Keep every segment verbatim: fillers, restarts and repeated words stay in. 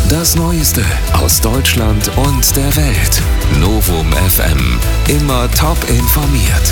Das Neueste aus Deutschland und der Welt. Novum F M. Immer top informiert.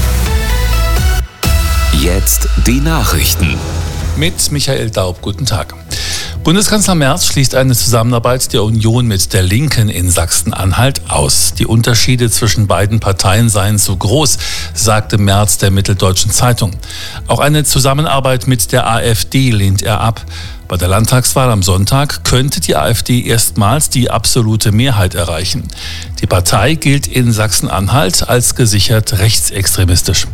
Jetzt die Nachrichten. Mit Michael Daub, guten Tag. Bundeskanzler Merz schließt eine Zusammenarbeit der Union mit der Linken in Sachsen-Anhalt aus. Die Unterschiede zwischen beiden Parteien seien zu groß, sagte Merz der Mitteldeutschen Zeitung. Auch eine Zusammenarbeit mit der AfD lehnt er ab. Bei der Landtagswahl am Sonntag könnte die AfD erstmals die absolute Mehrheit erreichen. Die Partei gilt in Sachsen-Anhalt als gesichert rechtsextremistisch.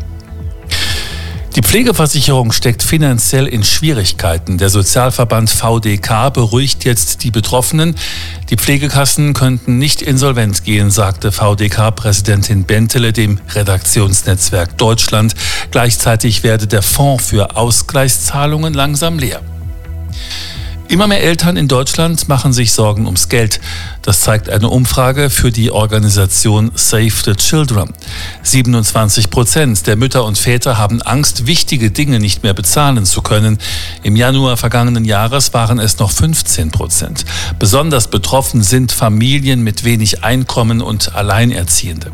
Die Pflegeversicherung steckt finanziell in Schwierigkeiten. Der Sozialverband V D K beruhigt jetzt die Betroffenen. Die Pflegekassen könnten nicht insolvent gehen, sagte V D K-Präsidentin Bentele dem Redaktionsnetzwerk Deutschland. Gleichzeitig werde der Fonds für Ausgleichszahlungen langsam leer. Immer mehr Eltern in Deutschland machen sich Sorgen ums Geld. Das zeigt eine Umfrage für die Organisation Save the Children. siebenundzwanzig Prozent der Mütter und Väter haben Angst, wichtige Dinge nicht mehr bezahlen zu können. Im Januar vergangenen Jahres waren es noch fünfzehn Prozent. Besonders betroffen sind Familien mit wenig Einkommen und Alleinerziehende.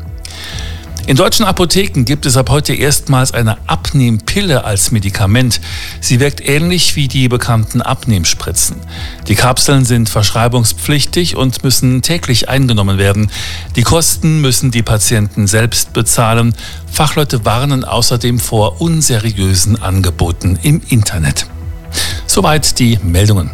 In deutschen Apotheken gibt es ab heute erstmals eine Abnehmpille als Medikament. Sie wirkt ähnlich wie die bekannten Abnehmspritzen. Die Kapseln sind verschreibungspflichtig und müssen täglich eingenommen werden. Die Kosten müssen die Patienten selbst bezahlen. Fachleute warnen außerdem vor unseriösen Angeboten im Internet. Soweit die Meldungen.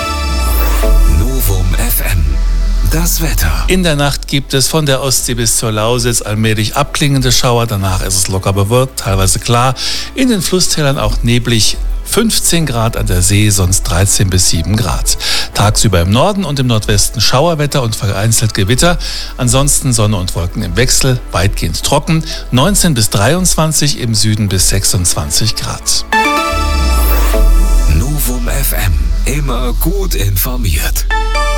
Novum F M. Das Wetter. In der Nacht gibt es von der Ostsee bis zur Lausitz allmählich abklingende Schauer. Danach ist es locker bewölkt, teilweise klar. In den Flusstälern auch neblig. fünfzehn Grad an der See, sonst dreizehn bis sieben Grad. Tagsüber im Norden und im Nordwesten Schauerwetter und vereinzelt Gewitter. Ansonsten Sonne und Wolken im Wechsel, weitgehend trocken. neunzehn bis dreiundzwanzig, im Süden bis sechsundzwanzig Grad. Novum F M. Immer gut informiert.